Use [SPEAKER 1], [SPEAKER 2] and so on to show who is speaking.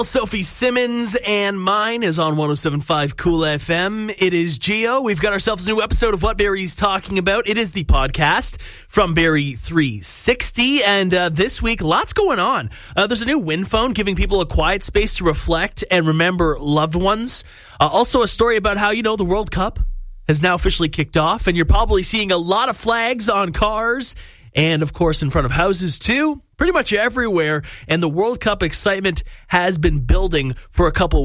[SPEAKER 1] Sophie Simmons and mine is on 107.5 Cool FM. It is Gio. We've got ourselves a new episode of What Barry's Talking About. It is the podcast from Barry 360. And this week, lots going on. There's a new Win phone giving people a quiet space to reflect and remember loved ones. Also a story about how, the World Cup has now officially kicked off. And you're probably seeing a lot of flags on cars and, of course, in front of houses, too. Pretty much everywhere. And the World Cup excitement has been building for a couple